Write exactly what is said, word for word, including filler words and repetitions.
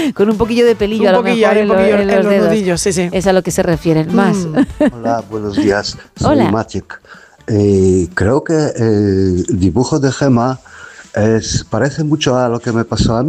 con un poquillo de pelillo un a lo poquillo, mejor un poquillo en, en, lo, en los, los dedos. nudillos, sí, sí. Es a lo que se refieren, más. Mm. Hola, buenos días. Soy Hola. Maciek. Eh, creo que el dibujo de Gemma es, parece mucho a lo que me pasó a mí.